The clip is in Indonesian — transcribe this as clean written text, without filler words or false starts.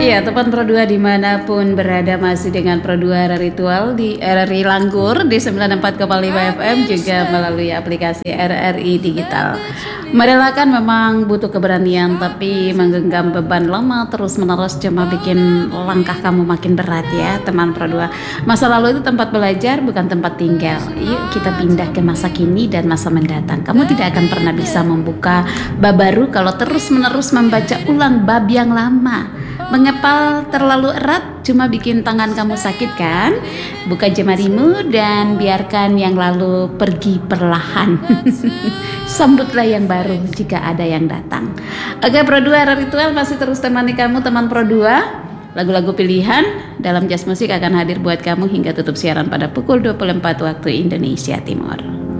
Iya, teman Pro 2 dimanapun berada masih dengan Pro 2 Ritual di RRI Langgur di 94,5 FM juga melalui aplikasi RRI Digital. Merelakan memang butuh keberanian, tapi menggenggam beban lama terus menerus cuma bikin langkah kamu makin berat ya teman Pro 2. Masa lalu itu tempat belajar bukan tempat tinggal. Yuk kita pindah ke masa kini dan masa mendatang. Kamu tidak akan pernah bisa membuka bab baru kalau terus menerus membaca ulang bab yang lama. Mengepal terlalu erat cuma bikin tangan kamu sakit kan? Buka jemarimu dan biarkan yang lalu pergi perlahan. Sambutlah yang baru jika ada yang datang. Oke, Pro 2 Ritual masih terus temani kamu teman Pro 2. Lagu-lagu pilihan dalam Jazz Musik akan hadir buat kamu hingga tutup siaran pada pukul 24 waktu Indonesia Timur.